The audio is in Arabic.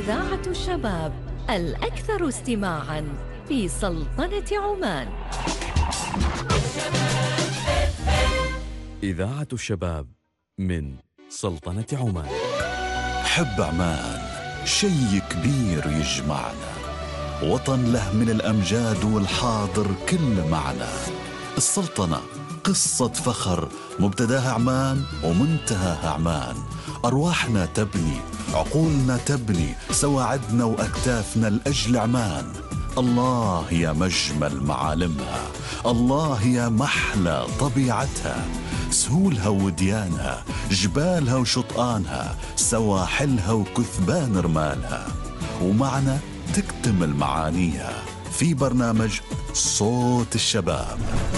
إذاعة الشباب الأكثر استماعاً في سلطنة عمان. إذاعة الشباب من سلطنة عمان. حب عمان شي كبير يجمعنا، وطن له من الأمجاد والحاضر كل معنى. السلطنة قصة فخر، مبتداها عمان ومنتهاها عمان. أرواحنا تبني، عقولنا تبني، سواعدنا وأكتافنا لأجل عمان. الله يا مجمل معالمها، الله يا محلى طبيعتها، سهولها وديانها، جبالها وشطآنها، سواحلها وكثبان رمالها. ومعنا تكتمل معانيها في برنامج صوت الشباب.